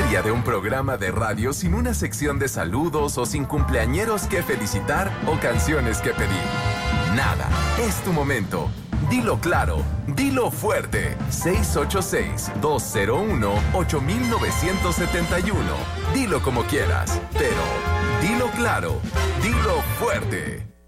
día de un programa de radio sin una sección de saludos o sin cumpleañeros que felicitar o canciones que pedir. Nada, es tu momento. Dilo claro, dilo fuerte. 686-201-8971. Dilo como quieras, pero dilo claro, dilo fuerte.